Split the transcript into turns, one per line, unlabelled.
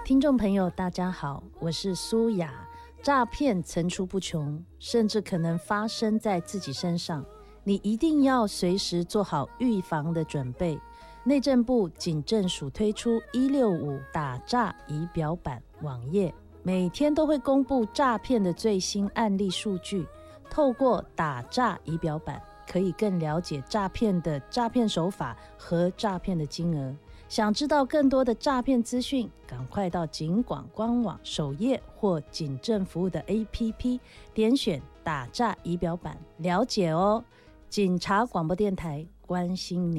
听众朋友大家好，我是苏雅。诈骗层出不穷，甚至可能发生在自己身上，你一定要随时做好预防的准备。内政部警政署推出165打诈仪表板网页，每天都会公布诈骗的最新案例数据，透过打诈仪表板可以更了解诈骗的诈骗手法和诈骗的金额。想知道更多的诈骗资讯，赶快到警广官网首页或警政服务的 APP 点选打诈仪表板了解哦。警察广播电台关心你。